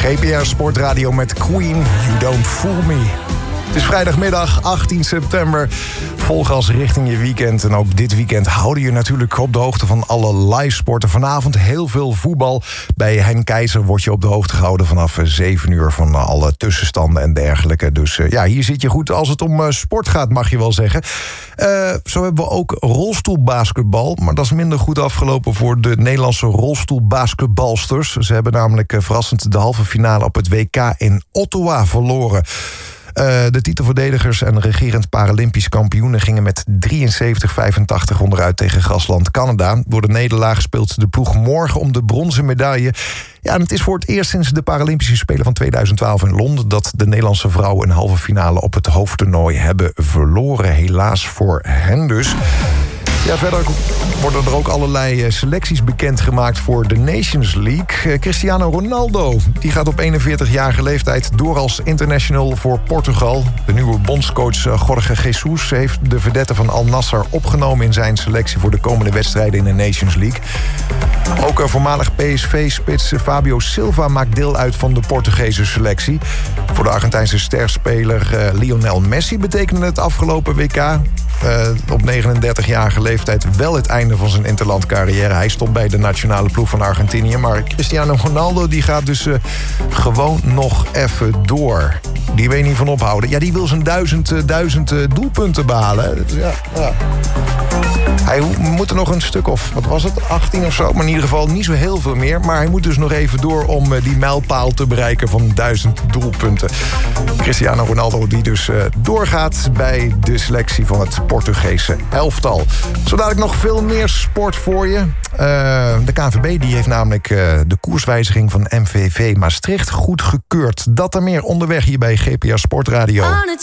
GPR Sportradio met Queen, You Don't Fool Me. Het is vrijdagmiddag, 18 september. Volgas richting je weekend. En ook dit weekend houden je natuurlijk op de hoogte van alle live sporten. Vanavond heel veel voetbal. Bij Henk Keizer word je op de hoogte gehouden vanaf 7 uur... van alle tussenstanden en dergelijke. Dus hier zit je goed als het om sport gaat, mag je wel zeggen. Zo hebben we ook rolstoelbasketbal. Maar dat is minder goed afgelopen voor de Nederlandse rolstoelbasketbalsters. Ze hebben namelijk verrassend de halve finale op het WK in Ottawa verloren. De titelverdedigers en regerend Paralympisch kampioenen gingen met 73-85 onderuit tegen gastland Canada. Door de nederlaag speelt de ploeg morgen om de bronzen medaille. Ja, en het is voor het eerst sinds de Paralympische Spelen van 2012 in Londen dat de Nederlandse vrouwen een halve finale op het hoofdtoernooi hebben verloren. Helaas voor hen dus. Ja, verder worden er ook allerlei selecties bekendgemaakt voor de Nations League. Cristiano Ronaldo die gaat op 41-jarige leeftijd door als international voor Portugal. De nieuwe bondscoach Jorge Jesus heeft de vedette van Al Nassr opgenomen in zijn selectie voor de komende wedstrijden in de Nations League. Ook voormalig PSV-spits Fabio Silva maakt deel uit van de Portugese selectie. Voor de Argentijnse sterspeler Lionel Messi betekende het afgelopen WK... op 39-jarige leeftijd wel het einde van zijn interlandcarrière. Hij stond bij de nationale ploeg van Argentinië. Maar Cristiano Ronaldo die gaat dus gewoon nog even door. Die weet niet van ophouden. Ja, die wil zijn 1000 doelpunten behalen. Dus ja. Hij moet er nog een stuk of, wat was het, 18 of zo. Maar in ieder geval niet zo heel veel meer. Maar hij moet dus nog even door om die mijlpaal te bereiken van 1000 doelpunten. Cristiano Ronaldo die dus doorgaat bij de selectie van het Portugese elftal. Zo dadelijk nog veel meer sport voor je. De KNVB die heeft namelijk de koerswijziging van MVV Maastricht goedgekeurd. Dat er meer onderweg hier bij GPR Sportradio.